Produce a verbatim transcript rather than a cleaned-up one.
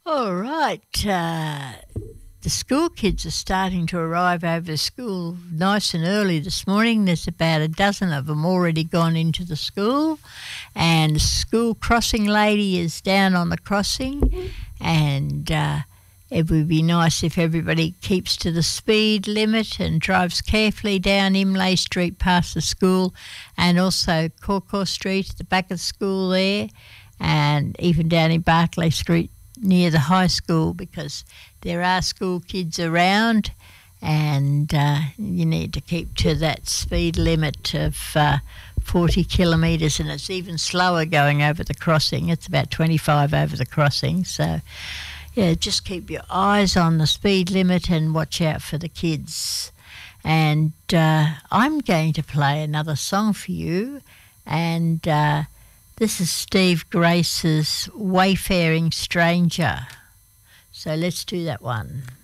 All right. Uh, the school kids are starting to arrive over to school nice and early this morning. There's about a dozen of them already gone into the school, and the school crossing lady is down on the crossing, and uh, it would be nice if everybody keeps to the speed limit and drives carefully down Imlay Street past the school, and also Corcor Street at the back of the school there, and even down in Barclay Street near the high school, because there are school kids around, and uh, you need to keep to that speed limit of uh, forty kilometres, and it's even slower going over the crossing. It's about twenty-five over the crossing. So, yeah, just keep your eyes on the speed limit and watch out for the kids. And uh, I'm going to play another song for you, and uh, this is Steve Grace's Wayfaring Stranger. So let's do that one.